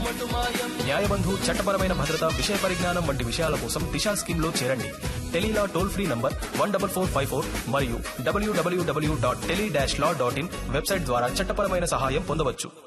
న్యాయబంధు చట్టపరమైన భద్రత విషయ పరిజ్ఞానం వంటి విషయాల కోసం దిశా స్కీమ్ లో చేరండి. టెలీలా టోల్ ఫ్రీ నంబర్ 14454 మరియు www.tele-law.in వెబ్సైట్ ద్వారా చట్టపరమైన సహాయం పొందవచ్చు.